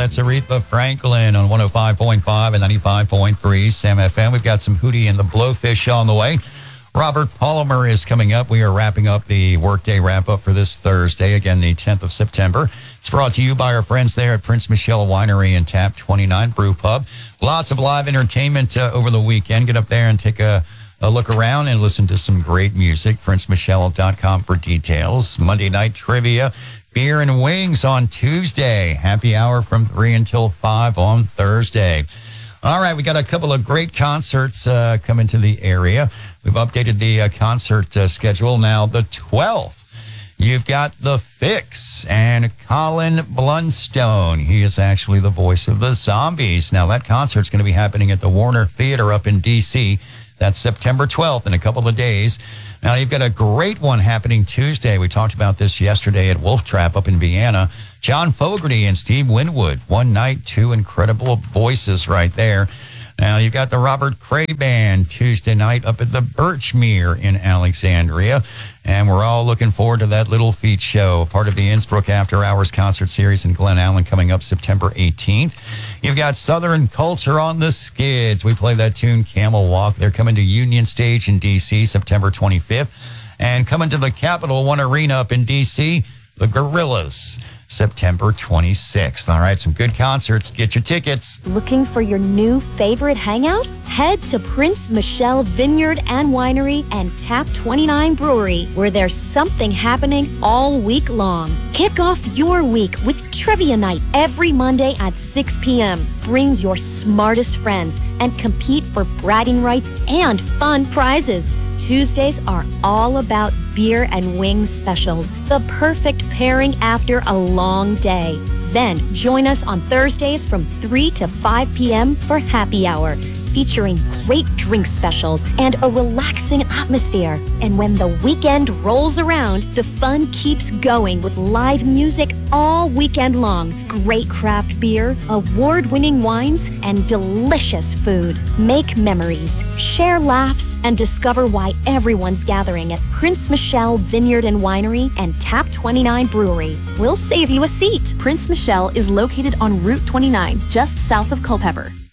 That's Aretha Franklin on 105.5 and 95.3 Sam FM. We've got some Hootie and the Blowfish on the way. Robert Palmer is coming up. We are wrapping up the Workday wrap-up for this Thursday, again, the 10th of September. It's brought to you by our friends there at Prince Michelle Winery and Tap 29 Brew Pub. Lots of live entertainment over the weekend. Get up there and take a look around and listen to some great music. PrinceMichelle.com for details. Monday night trivia, beer and wings on Tuesday. Happy hour from 3 until 5 on Thursday. All right, we got a couple of great concerts coming to the area. We've updated the concert schedule. Now, the 12th, you've got The Fix and Colin Blunstone. He is actually the voice of the Zombies. Now, that concert's going to be happening at the Warner Theater up in D.C. That's September 12th in a couple of days. Now, you've got a great one happening Tuesday. We talked about this yesterday at Wolf Trap up in Vienna. John Fogerty and Steve Winwood. One night, two incredible voices right there. Now, you've got the Robert Cray Band Tuesday night up at the Birchmere in Alexandria. And we're all looking forward to that Little Feat show, part of the Innsbruck After Hours concert series in Glen Allen coming up September 18th. You've got Southern Culture on the Skids. We play that tune, Camel Walk. They're coming to Union Stage in D.C. September 25th. And coming to the Capital One Arena up in D.C., the Gorillas, September 26th. All right, some good concerts. Get your tickets. Looking for your new favorite hangout? Head to Prince Michelle Vineyard and Winery and Tap 29 Brewery, where there's something happening all week long. Kick off your week with Trivia Night every Monday at 6 p.m. Bring your smartest friends and compete for bragging rights and fun prizes. Tuesdays are all about beer and wings specials, the perfect pairing after a long day. Then join us on Thursdays from 3 to 5 p.m. for happy hour, featuring great drink specials and a relaxing atmosphere. And when the weekend rolls around, the fun keeps going with live music all weekend long, great craft beer, award-winning wines, and delicious food. Make memories, share laughs, and discover why everyone's gathering at Prince Michelle Vineyard and Winery and Tap 29 Brewery. We'll save you a seat. Prince Michelle is located on Route 29, just south of Culpeper.